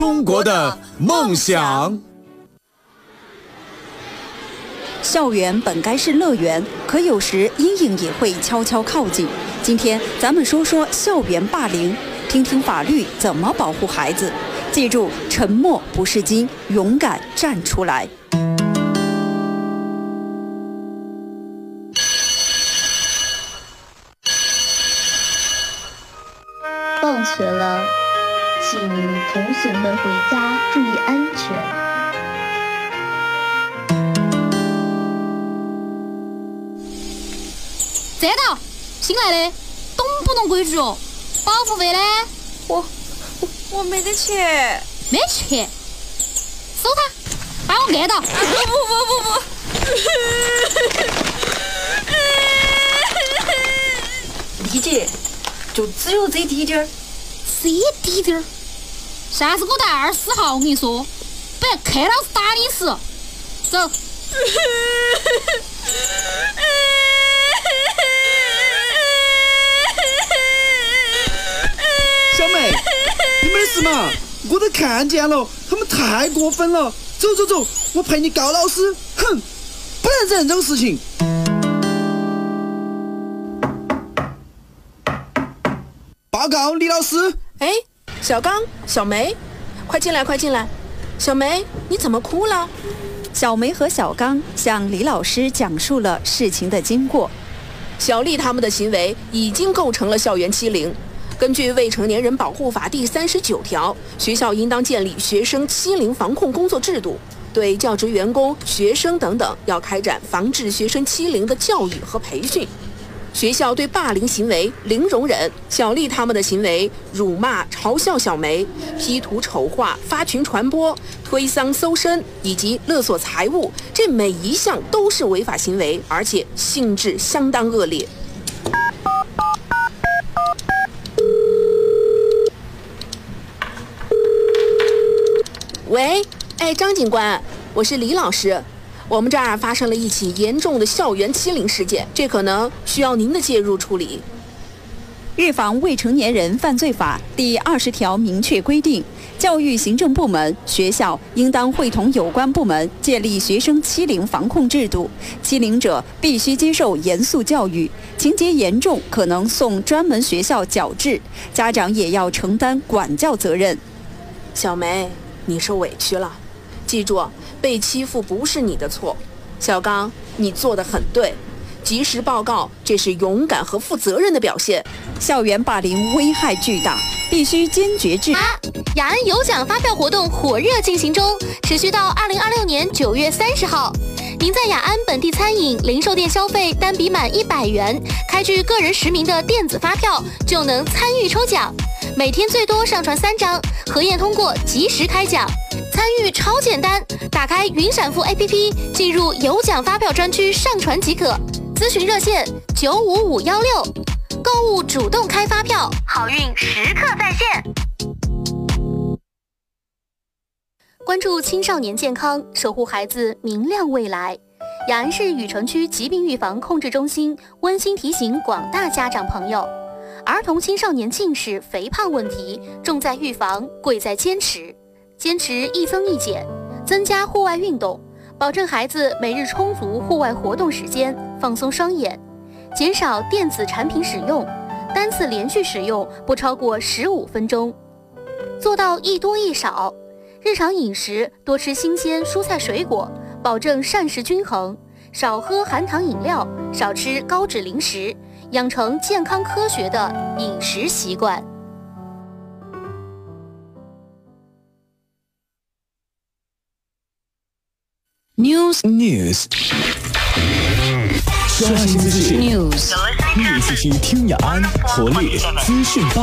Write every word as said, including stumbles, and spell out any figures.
中国的梦想。 校园本该是乐园，可有时阴影也会悄悄靠近。今天咱们说说校园霸凌，听听法律怎么保护孩子。记住，沉默不是金，勇敢站出来。 放学了，请同学们回家注意安全。 站到！新来的，懂不懂规矩哦？保护费呢？ 我我我没得钱。 没钱？收他！把我按到！ 啊、不不不不不！理解，就只有这滴点儿。 这滴点儿？下次给我带二十号，我跟你说，不然看老师打你死。走。 小妹，你没事嘛？我都看见了，他们太过分了。走走走，我陪你告老师。哼，不能忍这种事情。报告李老师。 哎，小刚、小梅，快进来，快进来。小梅，你怎么哭了？ 小梅和小刚向李老师讲述了事情的经过。 小丽他们的行为已经构成了校园欺凌。根据《未成年人保护法》第三十九条，学校应当建立学生欺凌防控工作制度，对教职员工、学生等等要开展防治学生欺凌的教育和培训。学校对霸凌行为零容忍。小丽他们的行为辱骂、嘲笑小梅、P 图丑化、发群传播、推搡搜身以及勒索财物，这每一项都是违法行为，而且性质相当恶劣。喂，哎，张警官，我是李老师。我们这儿发生了一起严重的校园欺凌事件，这可能需要您的介入处理。 预防未成年人犯罪法第二十条明确规定，教育行政部门、学校应当会同有关部门建立学生欺凌防控制度，欺凌者必须接受严肃教育，情节严重可能送专门学校矫治，家长也要承担管教责任。 小梅，你受委屈了，记住，被欺负不是你的错。小刚，你做得很对，及时报告，这是勇敢和负责任的表现。 校园霸凌危害巨大，必须坚决治。 啊，雅安有奖发票活动火热进行中，持续到二零二六年九月三十号。您在雅安本地餐饮、零售店消费单笔满一百元，开具个人实名的电子发票，就能参与抽奖。每天最多上传三张，核验通过及时开奖。参与超简单，打开云闪付 A P P， 进入有奖发票专区上传即可。咨询热线九五五一六，购物主动开发票，好运时刻在线。关注青少年健康，守护孩子明亮未来。雅安市雨城区疾病预防控制中心温馨提醒广大家长朋友，儿童青少年近视、肥胖问题重在预防，贵在坚持。坚持一增一减，增加户外运动，保证孩子每日充足户外活动时间，放松双眼，减少电子产品使用，单次连续使用不超过十五分钟，做到一多一少。日常饮食多吃新鲜蔬菜水果，保证膳食均衡，少喝含糖饮料，少吃高脂零食，养成健康科学的饮食习惯。 News News， 刷新资讯 News， 一起听雅安活力资讯报。